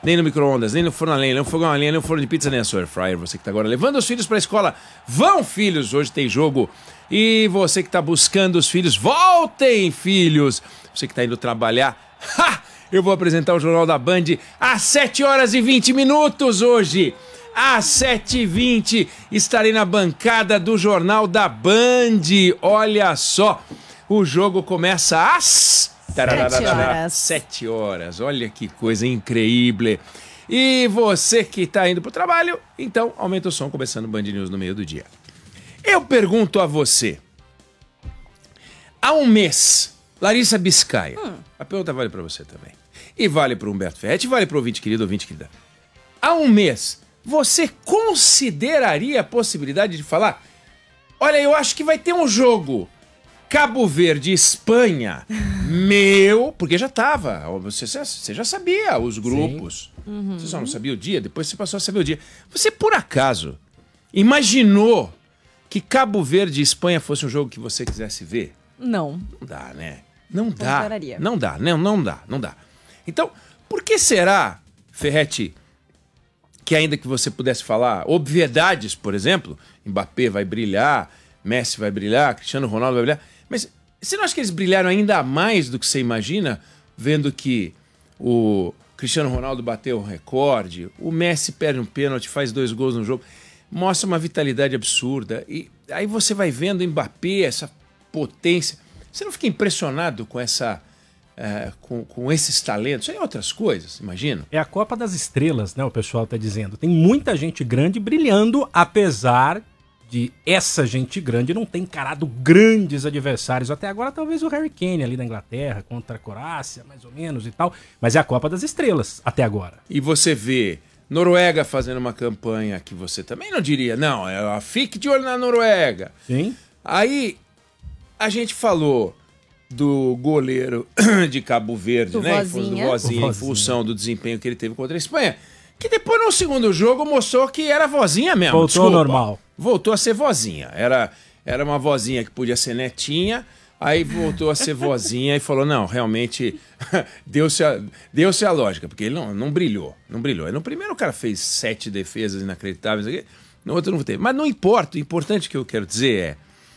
nem no micro-ondas, nem no forno a lenha, nem no fogão a lenha, nem no forno de pizza, nem a sua air fryer. Você que tá agora levando os filhos pra escola, vão filhos, hoje tem jogo. E você que tá buscando os filhos, voltem filhos. Você que tá indo trabalhar, eu vou apresentar o Jornal da Band às 7 horas e 20 minutos hoje. Às 7h20 estarei na bancada do Jornal da Band. Olha só, o jogo começa às 7 horas. Olha que coisa incrível. E você que está indo para o trabalho, então aumenta o som, começando o Band News no meio do dia. Eu pergunto a você, há um mês, Larissa Biscaia, a pergunta vale para você também, e vale para o Humberto Ferretti, e vale para o ouvinte querido, ouvinte querida. Há um mês, você consideraria a possibilidade de falar, olha, eu acho que vai ter um jogo Cabo Verde, Espanha, porque já estava, você já sabia os grupos, você só não sabia o dia, depois você passou a saber o dia. Você, por acaso, imaginou que Cabo Verde e Espanha fosse um jogo que você quisesse ver? Não. Não dá, né? Não dá. Então, por que será, Ferretti, que ainda que você pudesse falar obviedades, por exemplo, Mbappé vai brilhar, Messi vai brilhar, Cristiano Ronaldo vai brilhar, mas você não acha que eles brilharam ainda mais do que você imagina, vendo que o Cristiano Ronaldo bateu um recorde, o Messi perde um pênalti, faz 2 gols no jogo, mostra uma vitalidade absurda, e aí você vai vendo o Mbappé, essa potência, você não fica impressionado com essa... com esses talentos, e outras coisas, imagino. É a Copa das Estrelas, né? O pessoal tá dizendo. Tem muita gente grande brilhando, apesar de essa gente grande não ter encarado grandes adversários. Até agora, talvez o Harry Kane ali da Inglaterra, contra a Croácia, mais ou menos e tal. Mas é a Copa das Estrelas, até agora. E você vê Noruega fazendo uma campanha que você também não diria, não, fique de olho na Noruega. Sim. Aí, a gente falou do goleiro de Cabo Verde, né? Vozinha. Em função do desempenho que ele teve contra a Espanha, que depois no segundo jogo mostrou que era vozinha mesmo. Voltou ao normal. Voltou a ser vozinha. Era uma vozinha que podia ser netinha, aí voltou a ser vozinha e falou, não, realmente deu-se a lógica, porque ele não brilhou. Aí no primeiro o cara fez 7 defesas inacreditáveis, no outro não teve. Mas não importa, o importante que eu quero dizer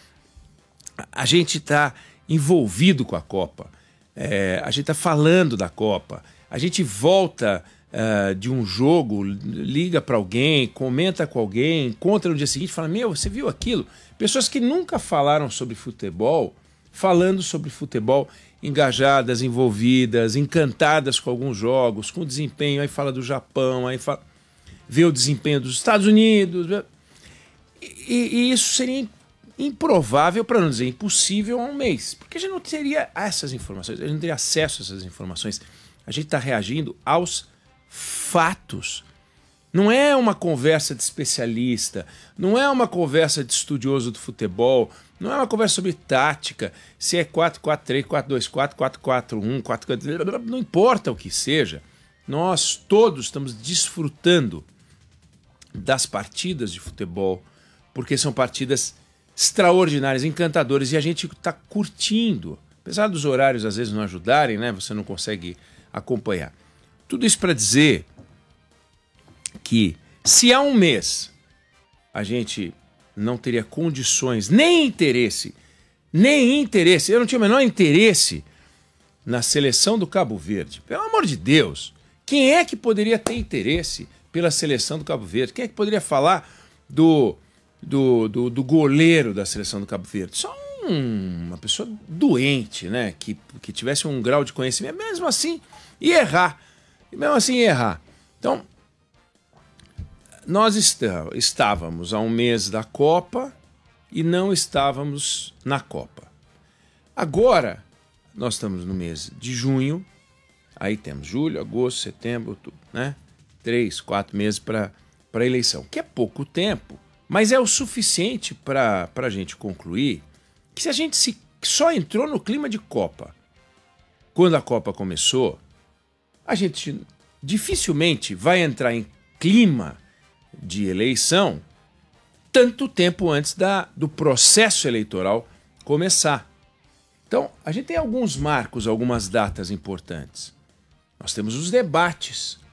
a gente está envolvido com a Copa, a gente está falando da Copa, a gente volta de um jogo, liga para alguém, comenta com alguém, encontra no dia seguinte e fala, você viu aquilo? Pessoas que nunca falaram sobre futebol, falando sobre futebol, engajadas, envolvidas, encantadas com alguns jogos, com desempenho, aí fala do Japão, aí vê o desempenho dos Estados Unidos, e isso seria improvável, para não dizer impossível, há um mês. Porque a gente não teria essas informações, a gente não teria acesso a essas informações. A gente está reagindo aos fatos. Não é uma conversa de especialista, não é uma conversa de estudioso do futebol, não é uma conversa sobre tática, se é 4-4-3, 4-2-4, 4-4-1, 4-4... Não importa o que seja, nós todos estamos desfrutando das partidas de futebol, porque são partidas extraordinárias, encantadoras, e a gente está curtindo. Apesar dos horários às vezes não ajudarem, né? Você não consegue acompanhar. Tudo isso para dizer que se há um mês a gente não teria condições, nem interesse, eu não tinha o menor interesse na seleção do Cabo Verde. Pelo amor de Deus, quem é que poderia ter interesse pela seleção do Cabo Verde? Quem é que poderia falar do goleiro da seleção do Cabo Verde? Só uma pessoa doente, né? Que tivesse um grau de conhecimento, mesmo assim, ia errar. Então, nós estávamos há um mês da Copa e não estávamos na Copa. Agora, nós estamos no mês de junho, aí temos julho, agosto, setembro, outubro, né? 3, 4 meses para a eleição, que é pouco tempo, mas é o suficiente para a gente concluir que se a gente só entrou no clima de Copa quando a Copa começou, a gente dificilmente vai entrar em clima de eleição tanto tempo antes do processo eleitoral começar. Então, a gente tem alguns marcos, algumas datas importantes. Nós temos os debates